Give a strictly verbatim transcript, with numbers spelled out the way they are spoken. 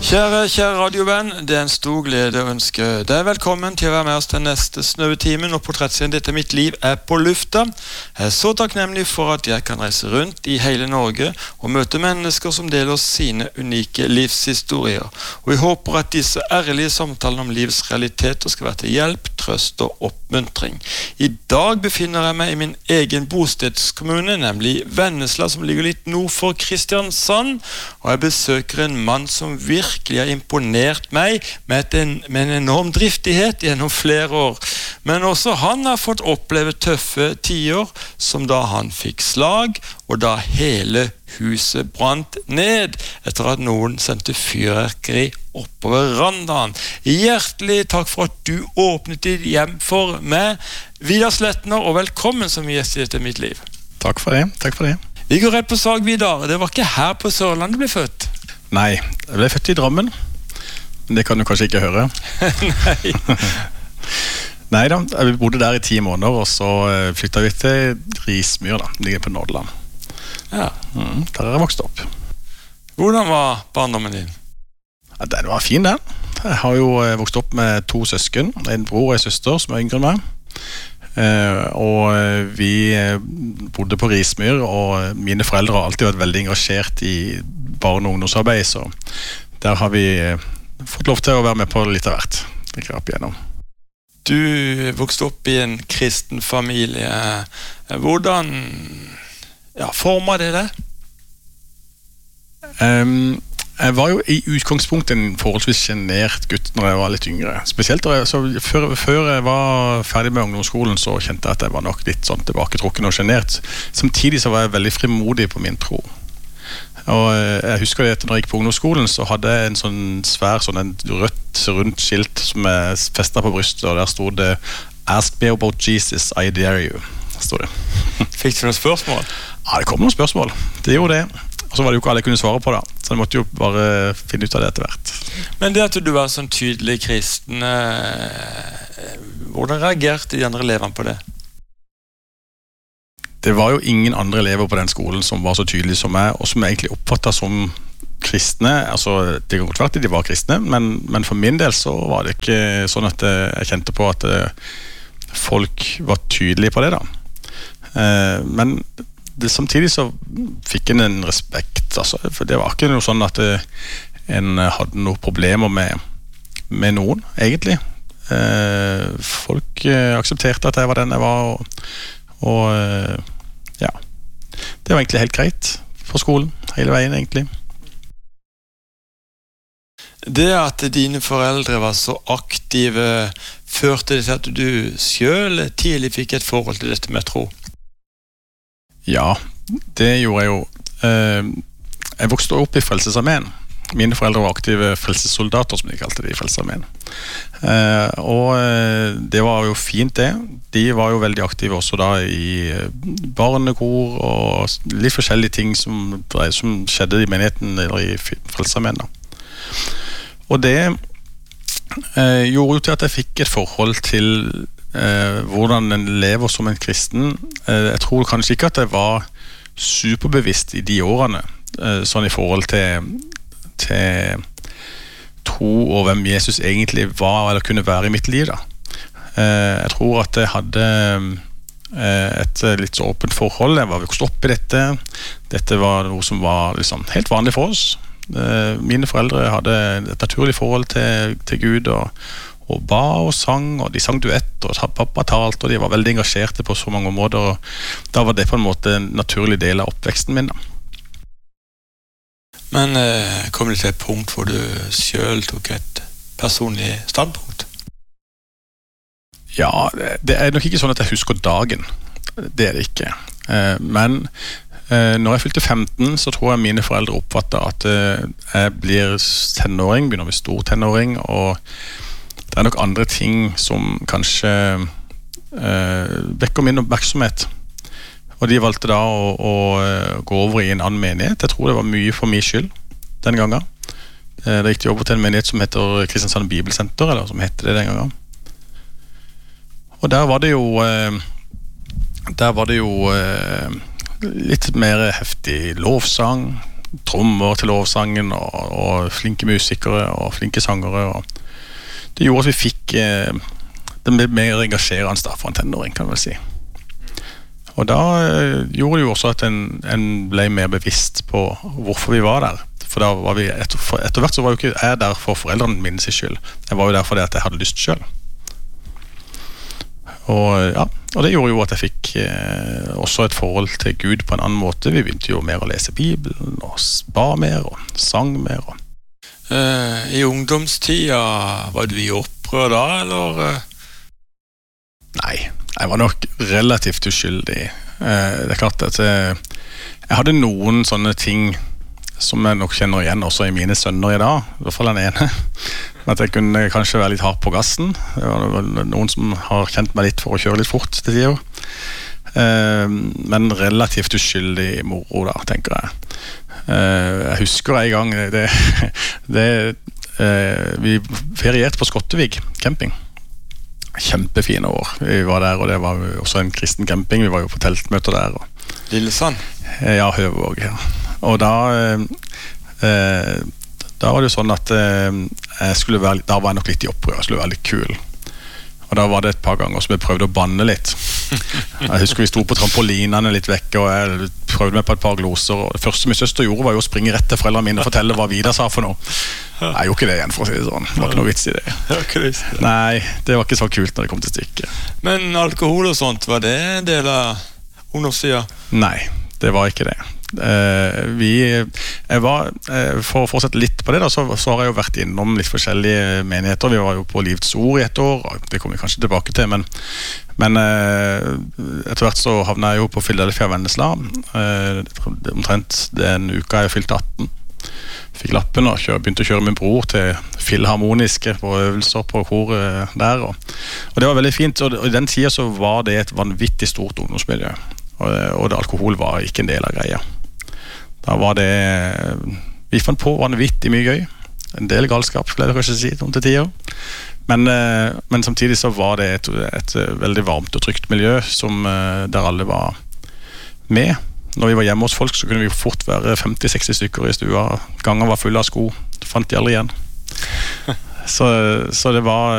Kjære, kjære radiovenn, det er en stor glede å ønske deg velkommen til å være med oss den neste snøvetimen, og portrettserien Dette er mitt liv er på lufta. Jeg er så takknemlig for at jeg kan reise rundt i hele Norge og møte mennesker som deler sine unike livshistorier. Og jeg håper at disse ærlige samtalene om livets realiteter skal være til hjelp, trøst og oppmuntring. I dag befinner jeg meg i min egen bostedskommune, nemlig Vennesla, som ligger litt nord for Kristiansand, og jeg besøker en mann som virkelig virkelig har imponert meg med en, med en enorm driftighet gjennom flere år. Men også han har fått oppleve tøffe tider, som da han fikk slag, og da hele huset brant ned, etter at noen sendte fyrverkeri oppover randaen. Hjertelig takk for at du åpnet ditt hjem for meg, Vidar Sletner, og velkommen som gjest i Dette er mitt liv. Takk for det, takk for det. Vi går rett på sak, Vidar. Det var ikke her på Sørlandet du ble født. Nei, jeg ble født i Drammen. Men det kan du kanskje ikke høre. Nei. Nei da, vi bodde der i ti måneder, og så flyttet vi til Rismyr da, ligger på Nordland. Ja. Mm, der er jeg vokst opp. Hvordan var barndommen din? Ja, den var fin, den. Jeg har jo vokst opp med to søsken, en bror og en søster som er yngre enn meg. Uh, og vi bodde på Rismyr, og mine foreldre har alltid vært veldig engasjert i barn- og ungdomsarbeid, så der har vi uh, fått lov til å være med på litt av hvert. Det grep igjennom. Du vokste opp i en kristen familie. Hvordan ja, formet det det? Um, Jeg var jo i utgangspunktet en forholdsvis genert gutt når jeg var litt yngre. Spesielt da jeg, så før, før jeg var ferdig med ungdomsskolen, så kjente jeg at jeg var nok litt sånn tilbaketrukken og genert. Samtidig så var jeg veldig frimodig på min tro. Og jeg husker det at når jeg gikk på ungdomsskolen, så hadde jeg en sånn svær, sånn en rødt, rundt skilt som jeg festet på brystet, og der stod det «Ask me about Jesus, I dare you», stod det. Fikk du noen spørsmål? Ja, det kom noen spørsmål. Det gjorde det. Og så var det jo ikke alle jeg kunne svare på da, så jeg måtte jo bare finne ut av det etter hvert. Men det at du var sånn tydelig kristen, hvordan reagerte de andre elevene på det? Det var jo ingen andre elever på den skolen som var så tydelige som meg, og som jeg egentlig oppfattet som kristne. Altså, det kan godt være at de var kristne, men, men for min del så var det ikke sånn at jeg kjente på at folk var tydelige på det da. Men det, samtidig så fikk en en respekt, altså, for det var ikke noe sånn at det, en hadde noen problemer med, med noen, egentlig. Eh, folk eh, aksepterte at jeg var den jeg var, og, og eh, ja, det var egentlig helt greit på skolen, hele veien egentlig. Det at dine foreldre var så aktive, førte det til at du selv tidlig fikk et forhold til dette med tro? Ja, det gjorde jeg jo. Jeg vokste opp i Frelsesarmeen. Mine foreldre var aktive frelsessoldater, som de kalte det i Frelsesarmeen. Og det var jo fint det. De var jo veldig aktive også da i barnekor og litt forskjellige ting som, som skjedde i menigheten eller i Frelsesarmeen da. Og det gjorde jo til at jeg fikk et forhold til Eh, hvordan en lever som en kristen. eh, jeg tror kanskje ikke at jeg var superbevisst i de årene eh, sånn i forhold til til tro og hvem Jesus egentlig var eller kunne være i mitt liv da. Eh, jeg tror at jeg hadde eh, et litt så åpent forhold. Jeg var vokst opp i dette. Dette var noe som var liksom helt vanlig for oss. eh, mine foreldre hadde et naturlig forhold til, til Gud og og ba og sang, og de sang duett, og pappa talte, og de var veldig engasjerte på så mange måter, og da var det på en måte en naturlig del av oppveksten min da. Men eh, kom det til et punkt hvor du selv tok et personlig standpunkt? Ja, det er nok ikke sånn at jeg husker dagen. Det er det ikke. Eh, men eh, når jeg fylte femten, så tror jeg mine foreldre oppfattet at eh, jeg blir tenåring, begynner å bli stor tenåring, og det er nok andre ting som kanskje eh, vekker min oppmerksomhet. Og de valgte da å, å gå over i en annen menighet. Jeg tror det var mye for min skyld den gangen. Eh, det gikk de over til en menighet som heter Kristiansand Bibelsenter, eller som heter det den gangen. Og der var det jo eh, der var det jo eh, litt mer heftig lovsang. trommer til lovsangen, og, og flinke musikere, og flinke sangere, og det gjorde at vi fikk eh, det ble mer engasjerende da, for en tenåring, kan man vel si. Og da eh, gjorde det jo også at en, en ble mer bevisst på hvorfor vi var der. For da var vi, etter, for, etter hvert så var jo ikke jeg der for foreldrene mine sin skyld. Jeg var jo der fordi at jeg hadde lyst selv. Og, ja, og det gjorde jo at jeg fikk eh, også et forhold til Gud på en annen måte. Vi begynte jo mer å lese Bibelen, og ba mer, og sang mer. Og. Uh, I ungdomstida, var du i opprør da, eller? Nei, jeg var nok relativt uskyldig. Uh, det er klart at jeg, jeg hadde noen sånne ting som jeg nok kjenner igjen også i mine sønner i dag, i hvert fall den ene. At jeg kunne kanskje være litt hard på gassen. Det var noen som har kjent meg litt for å kjøre litt fort til tider. Eh, men relativt uskyldig moro da, tenker jeg. Eh, jeg husker en gang det, det, eh, vi ferierte på Skottevik camping. Kjempefine år. Vi var der, og det var også en kristen camping. Vi var jo på teltmøter der. Og, Lillesand? Ja, Høvåg, ja. Og da eh, da var det jo sånn at eh, jeg skulle være, da var jeg nok litt i opprør, jeg skulle være litt kul. Og da var det et par ganger som jeg prøvde å banne litt. Jeg husker vi sto på trampolinene litt vekk, og jeg prøvde meg på et par gloser. Og det første min søster gjorde var jo å springe rett til foreldrene mine og fortelle hva Vidar sa for noe. Jeg gjorde ikke det igjen, for å si det sånn. Det var ikke noe vits i det. Nei, det var ikke så kult når det kom til stykket. Men alkohol og sånt, var det en del av ungdomstida? Nei, det var ikke det. Uh, vi jeg var, uh, for å fortsette litt på det da, så, så har jeg jo vært innom litt forskjellige menigheter. Vi var jo på Livets Ord i et år, det kommer vi kanskje tilbake til, men, men uh, etter hvert så havnet jeg jo på Philadelphia Vennesla. uh, omtrent den uka jeg fylte atten, fikk lappen og kjør, begynte å kjøre min bror til filharmoniske på øvelser på koret der, og, og det var veldig fint. Og, og i den tiden så var det et vanvittig stort ungdomsmiljø, og, og det, alkohol var ikke en del av greia. Da var det, vi fant på vanvittig mye gøy, en del galskap, skulle jeg kanskje si, om til tider. Men, men samtidig så var det et, et veldig varmt og trygt miljø, som, der alle var med. Når vi var hjemme hos folk, så kunne vi fort være femti seksti stykker i stua. Gangen var full av sko, fant de aldri igjen. Så, så det var